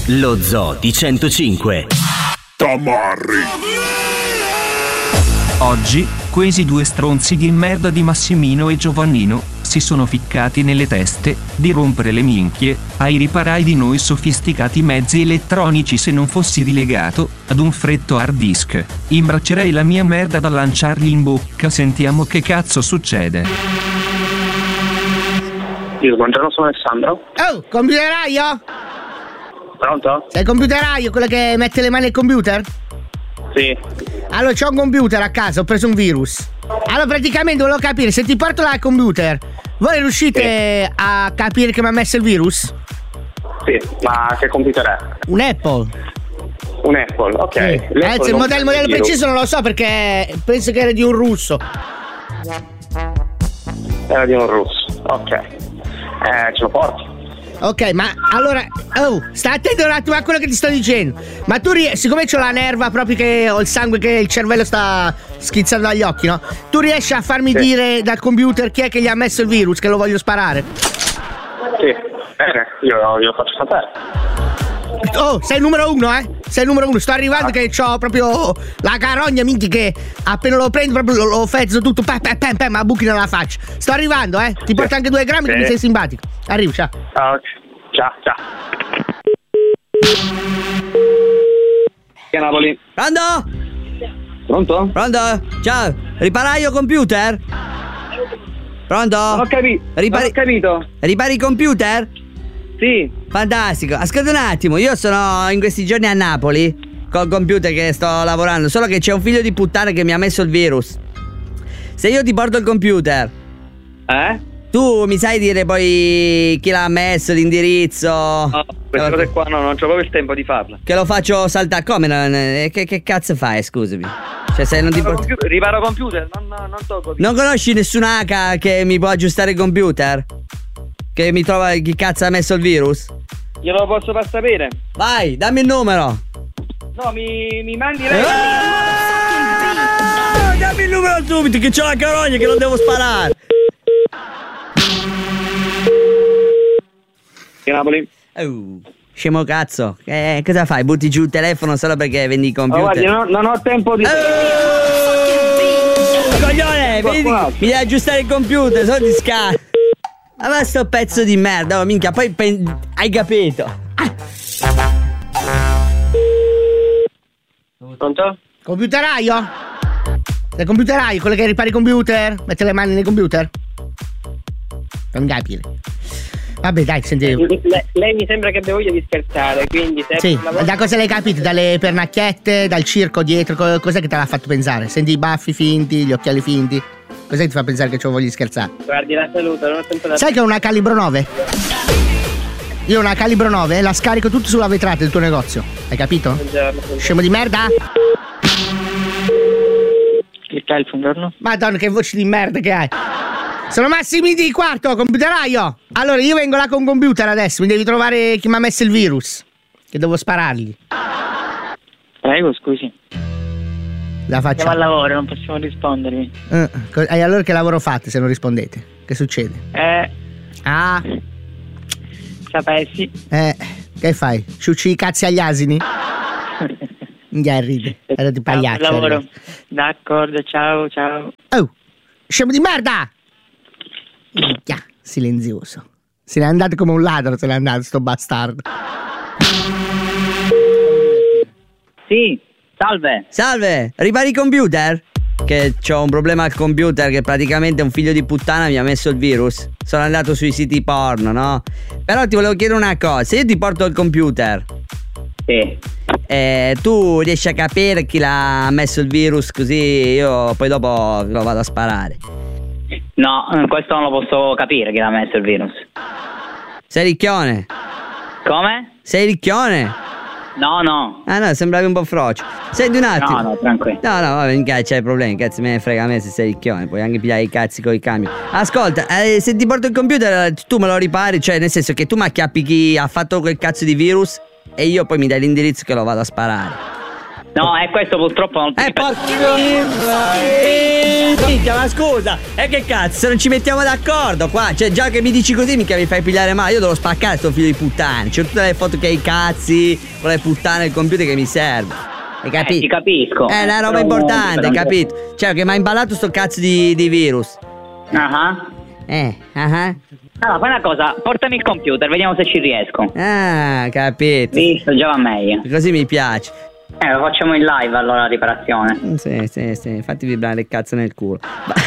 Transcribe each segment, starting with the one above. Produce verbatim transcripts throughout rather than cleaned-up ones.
Lo Zoo di centocinque. Tamarri. Oggi, questi due stronzi di merda di Massimino e Giovannino si sono ficcati nelle teste di rompere le minchie ai riparai di noi sofisticati mezzi elettronici. Se non fossi rilegato ad un freddo hard disk, imbraccerei la mia merda da lanciargli in bocca. Sentiamo che cazzo succede. Io, buongiorno, sono Alessandro. Oh, computeraio? Pronto? Sei il computeraio, quello che mette le mani al computer? Sì. Allora, c'ho un computer a casa, ho preso un virus. Allora, praticamente volevo capire, se ti porto là al computer, voi riuscite sì. a capire che mi ha messo il virus? Sì, ma che computer è? Un Apple. Un Apple, ok. Sì. Eh, il modello, il modello preciso non lo so perché penso che era di un russo. Era di un russo, ok. Eh, ce lo porti. Ok, ma allora, oh, sta attento un attimo a quello che ti sto dicendo. Ma tu, ries- siccome c'ho la nerva proprio che ho il sangue, che il cervello sta schizzando dagli occhi, no? Tu riesci a farmi sì. dire dal computer chi è che gli ha messo il virus, che lo voglio sparare? Sì, bene, io glielo faccio sapere. Oh, sei il numero uno, eh? Sei il numero uno, sto arrivando ah. che c'ho proprio la carogna, minchia, che appena lo prendo proprio lo, lo fezzo tutto, pam, pam, pam, pam, ma buchi nella faccia. Sto arrivando, eh? Ti porto anche due grammi sì. che mi sei simpatico. Arrivo, ciao. Ah, ok. Ciao, ciao. Che Napoli? Pronto? Pronto? Pronto? Ciao, riparaio computer? Pronto? Non ho capito. Ripari... Non ho capito. Ripari i computer? Sì. Fantastico. Ascolta un attimo, io sono in questi giorni a Napoli col computer che sto lavorando, solo che c'è un figlio di puttana che mi ha messo il virus. Se io ti porto il computer, eh? Tu mi sai dire poi chi l'ha messo, l'indirizzo? No, queste cose qua no, non c'ho proprio il tempo di farla. Che lo faccio saltare? Come? Non, che, che cazzo fai, scusami? Cioè se non ti riparo, computer, riparo computer, non, non tolgo. Non conosci nessun hacker che mi può aggiustare il computer? Che mi trova chi cazzo ha messo il virus? Glielo posso far sapere. Vai, dammi il numero. No, mi, mi mandi lei. Ah, dammi il numero subito che c'ho la carogna che non devo sparare. Che Napoli? Oh, scemo cazzo. Eh, cosa fai? Butti giù il telefono solo perché vendi i computer? Oh, guardi, non, non ho tempo di... Oh, coglione, vedi, mi devi aggiustare il computer, sono di scarto. Ma sto pezzo di merda, oh, minchia, poi pen... hai capito. Ah. Pronto? Computeraio? Sei computeraio, quello che ripari i computer? Mette le mani nei computer? Non capire. Vabbè, dai, senti. Le, lei mi sembra che abbia voglia di scherzare, quindi se sì, ma da cosa l'hai capito? Dalle pernacchiette, dal circo dietro, co- cos'è che te l'ha fatto pensare? Senti i baffi finti, gli occhiali finti? Cos'è che ti fa pensare che ci voglia di scherzare? Guardi, la saluto, non ho tempo da... Sai che ho una calibro nove? Io ho una calibro nove e la scarico tutto sulla vetrata del tuo negozio. Hai capito? Buongiorno. Scemo di merda? Che tal, buongiorno? Madonna, che voce di merda che hai! Sono Massimi di quarto, computeraio! Allora, io vengo là con un computer adesso, mi devi trovare chi mi ha messo il virus. Che devo sparargli. Prego, scusi. La faccio. Siamo al lavoro, non possiamo rispondervi. Eh, e allora che lavoro fate se non rispondete? Che succede? Eh... Ah... Sapessi. Eh, che fai? Ciucci i cazzi agli asini? Minchia, ride. Era di pagliaccio. Ciao, lavoro. D'accordo, ciao, ciao. Oh, scemo di merda! Minchia, silenzioso. Se n'è andato come un ladro, se n'è andato sto bastardo. Sì, salve. Salve, ripari i computer? Che c'ho un problema al computer, che praticamente un figlio di puttana mi ha messo il virus. Sono andato sui siti porno, no? Però ti volevo chiedere una cosa, se io ti porto il computer, sì, eh, tu riesci a capire chi l'ha messo il virus, così io poi dopo lo vado a sparare? No, questo non lo posso capire chi l'ha messo il virus. Sei ricchione? Come? Sei ricchione? No, no. Ah no, sembravi un po' frocio. Senti un attimo. No, no, tranquillo. No, no, vabbè, mica c'hai problemi, cazzo me ne frega a me se sei ricchione, puoi anche pigliare i cazzi con i camion. Ascolta, eh, se ti porto il computer tu me lo ripari, cioè nel senso che tu mi acchiappi chi ha fatto quel cazzo di virus e io poi mi dai l'indirizzo che lo vado a sparare. No, è questo purtroppo non ti Eh, porca minchia, ma scusa, e che cazzo, se non ci mettiamo d'accordo qua, cioè già che mi dici così mica mi fai pigliare male, io devo spaccare sto figlio di puttana, c'è tutte le foto che hai i cazzi, con le puttane del computer che mi serve. Hai capito? Eh, ti capisco. È una roba Però importante, comunque, hai capito? Cioè che mi ha imballato sto cazzo di, di virus. Ah. Eh, ah. Allora, fai una cosa, portami il computer, vediamo se ci riesco. Ah, capito. Visto, già va meglio. Così mi piace. Eh, lo facciamo in live allora la riparazione. Sì, sì, sì, fatti vibrare il cazzo nel culo.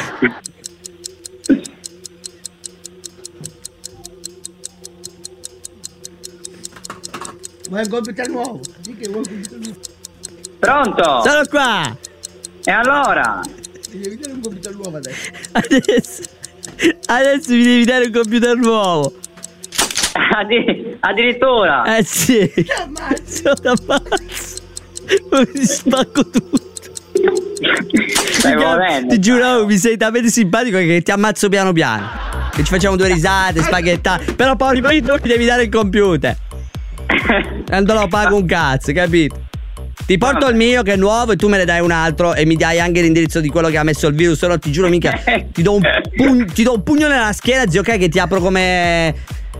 Vuoi un computer nuovo? Sì che vuoi un computer nuovo. Pronto? Sono qua! E allora? Mi devi dare un computer nuovo adesso. Adesso, adesso mi devi dare un computer nuovo. Addi- addirittura? Eh sì. Ti ammazzo. Sono pazzo. Mi spacco tutto. Stai volendo. Ti giuro, mi sei talmente simpatico che ti ammazzo piano piano. Che ci facciamo due risate, spaghettate. Però poi mi devi dare il computer. E non te lo pago un cazzo, capito? Ti porto il mio che è nuovo e tu me ne dai un altro e mi dai anche l'indirizzo di quello che ha messo il virus. Se no ti giuro mica ti do un, pugno, ti do un pugno nella schiena, zio, ok, che ti apro come...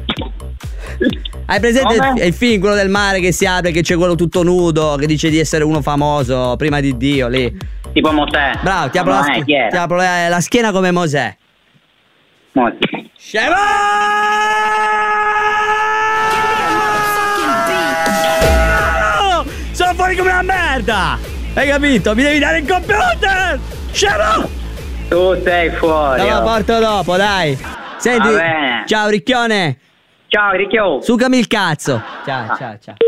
Hai presente il, il film, quello del mare che si apre, che c'è quello tutto nudo che dice di essere uno famoso prima di Dio lì? Tipo Mosè. Bravo, ti apro, no, la, eh, ti apro la, la schiena come Mosè. Mosè. Scemo! Sono fuori come una merda! Hai capito? Mi devi dare il computer! Scemo! Tu sei fuori. Te lo oh. porto dopo, dai. Senti, Va bene. ciao Ricchione. Ciao Ricchio. Sucami il cazzo. Ciao, ciao, ciao.